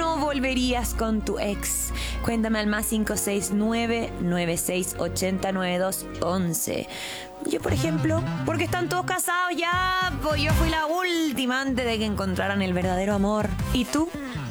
no volverías con tu ex? Cuéntame al más 569-9680-9211. Yo, por ejemplo, porque están todos casados ya, pues yo fui la última antes de que encontraran el verdadero amor. ¿Y tú?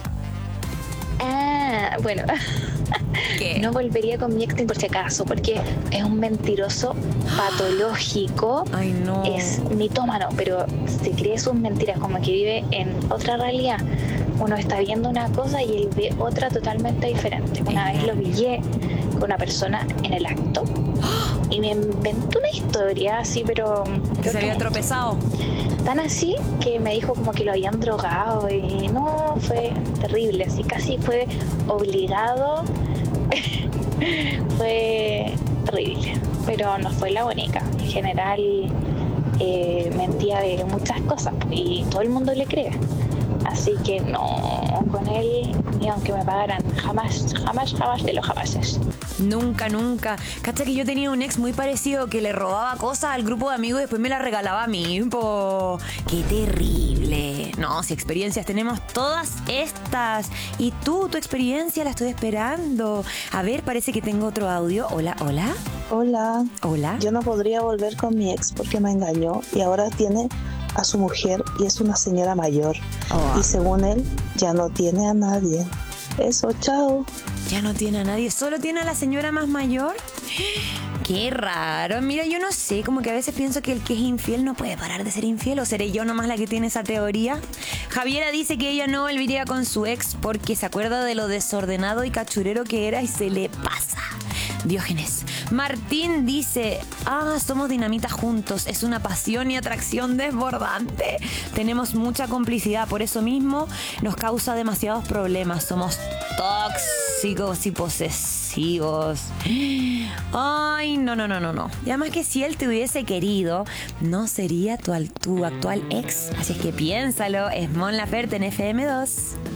Bueno, ¿Qué? no volvería con mi ex ni por si acaso, porque es un mentiroso patológico. Ay, no. Es mitómano, pero se cree sus mentiras, como que vive en otra realidad. Uno está viendo una cosa y él ve otra totalmente diferente. Una vez lo pillé con una persona en el acto y me inventó una historia así, pero Que se había tropezado. tan así que me dijo como que lo habían drogado y no, fue terrible, así casi fue obligado. Fue terrible, pero no fue la única. En general mentía de muchas cosas y todo el mundo le cree. Así que no, con él, ni aunque me pagaran, jamás de los jamases. Nunca, nunca. Cacha que yo tenía un ex muy parecido que le robaba cosas al grupo de amigos y después me las regalaba a mí. Po. ¡Qué terrible! No, si experiencias tenemos todas estas. Y tú, tu experiencia la estoy esperando. A ver, parece que tengo otro audio. Hola, hola. Hola. Hola. Yo no podría volver con mi ex porque me engañó y ahora tiene a su mujer y es una señora mayor. Oh. Y según él, ya no tiene a nadie. Eso, chao. Ya no tiene a nadie, solo tiene a la señora más mayor. Qué raro. Mira, yo no sé, como que a veces pienso que el que es infiel no puede parar de ser infiel, o seré yo nomás la que tiene esa teoría. Javiera dice que ella no volvería con su ex porque se acuerda de lo desordenado y cachurero que era y se le pasa. Diógenes. Martín dice, somos dinamita juntos, es una pasión y atracción desbordante. Tenemos mucha complicidad, por eso mismo nos causa demasiados problemas. Somos tóxicos y posesivos. Ay, no. Y además que si él te hubiese querido, no sería tu actual ex. Así es que piénsalo. Es Mon Laferte en FM2.